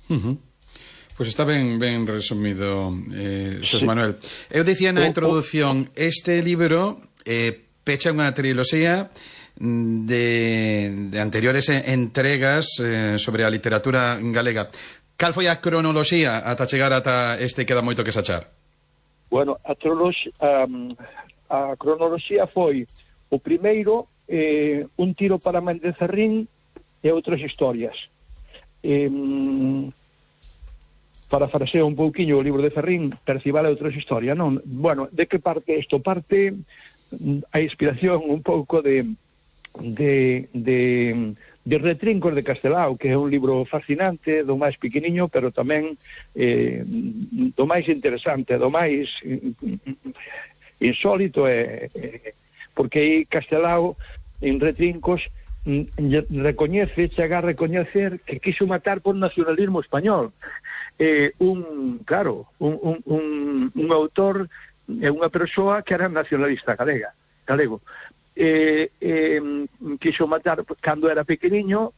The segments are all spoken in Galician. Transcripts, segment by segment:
Pois está ben resumido, Xos Manuel. Eu dicía na introdución, este libro pecha unha triloxía de anteriores entregas sobre a literatura galega. Cal foi a cronoloxía ata chegar ata este Queda moito que sachar? Bueno, a cronoloxía foi o primeiro, Un tiro para Mendecerrín e outras historias. Parafraseo un pouquiño o libro de Ferrín, Percival e outras historias, non? Bueno, de que parte isto? Parte a inspiración un pouco de Retrincos de Castelao, que é un libro fascinante, do máis pequeniño, pero tamén do máis interesante, do máis insólito, porque aí Castelao, en Retrincos, chega a recoñecer que quiso matar por nacionalismo español. Un autor, unha persoa que era nacionalista galego. Quiso matar cando era pequeniño,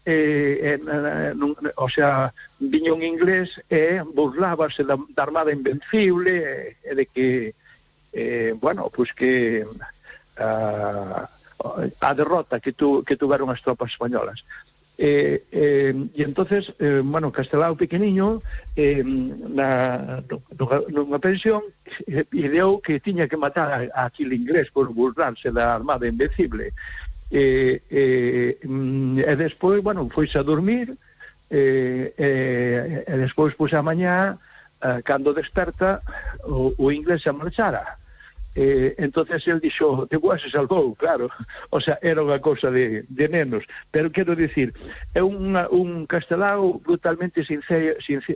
o sea, viña un inglés e burlábase da Armada Invencible, e de que, bueno, pues que a derrota que tuveron as tropas españolas. E entonces, bueno, Castelao pequeniño, nunha pensión, ideou que tiña que matar a aquele inglés por burlarse da Armada Invencible. E despois, bueno, foise a dormir, e despois, pois, a mañá, cando desperta, o inglés se marchara. Entonces el dixo, de boa se salvou, claro, o sea, era unha cousa de nenos, pero quero dicir, é un Castelao brutalmente sincero,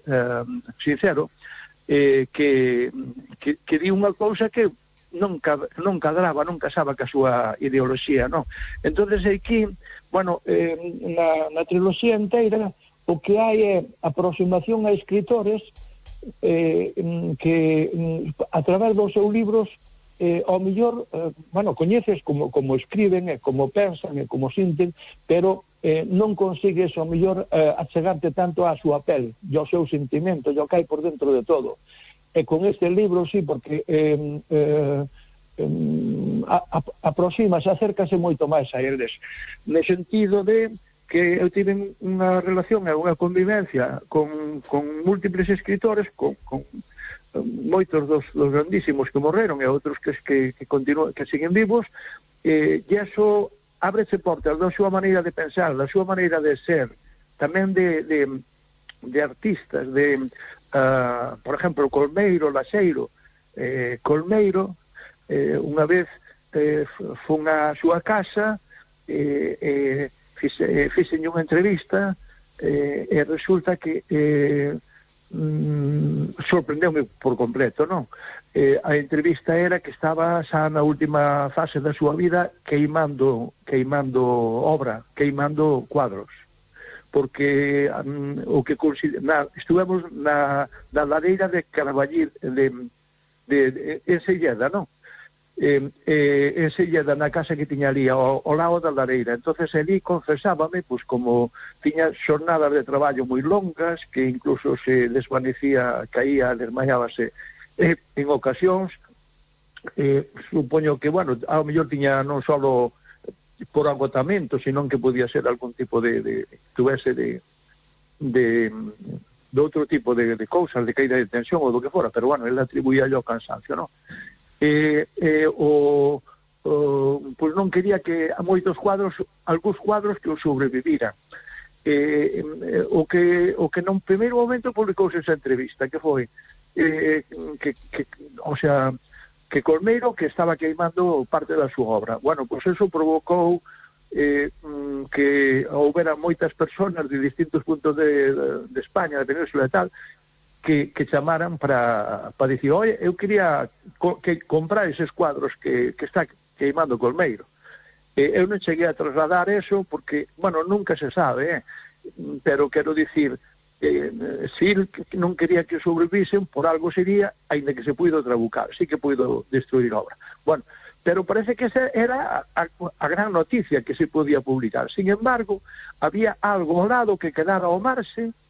que di unha cousa que non cadraba, non casaba ca súa ideoloxía, non? Entonces aquí, bueno, na triloxía inteira, o que hai é aproximación a escritores que a través dos seus libros ao mellor, bueno, coñeces como escriben e como pensan e como sinten, pero non consigues ao mellor achegarte tanto á súa pel e ao seu sentimento, e ao que hai por dentro de todo. E con este libro, sí, porque aproximase, acércase moito máis a eles, no sentido de que eu tive unha relación e unha convivencia con múltiples escritores, con moitos dos grandísimos que morreron e outros que siguen vivos, e iso ábrese portas da súa maneira de pensar, da súa maneira de ser, tamén de artistas, por exemplo, Colmeiro, Laxeiro. Colmeiro, unha vez fun á súa casa, fixen unha entrevista, e resulta que sorprendeume por completo, non? A entrevista era que estaba xa na última fase da súa vida queimando obra, queimando cuadros, porque o que estuvemos na ladeira de Caraballín de Enselleda, non? Enselleda, na casa que tiña ali ao lado da lareira. Entonces ali confesábame, pois como tiña xornadas de traballo moi longas, que incluso se desvanecía, caía, desmayábase en ocasións, supoño que, bueno, ao mellor tiña non só por agotamento, senón que podía ser algún tipo de tuvese de outro tipo de cousas, de caída de tensión ou do que fora, pero bueno, ele atribuía ao cansancio, non? Pois non quería que a moitos cuadros, algúns cuadros que o sobreviviran. O que non primeiro momento publicouse esa entrevista, que foi o sea, que Colmeiro que estaba queimando parte da súa obra. Bueno, pois eso provocou que houbera moitas persoas de distintos puntos de España, de Península e tal, que chamaran para dicir, oye, eu quería que comprar eses cuadros que está queimando Colmeiro. Eu non cheguei a trasladar eso porque, bueno, nunca se sabe, pero quero dicir, si non quería que sobrevivisen, por algo sería, aínda que se puido trabucar, sí que puido destruir obra. Bueno, pero parece que esa era a gran noticia que se podía publicar. Sin embargo, había algo ao lado que quedara ao marxe,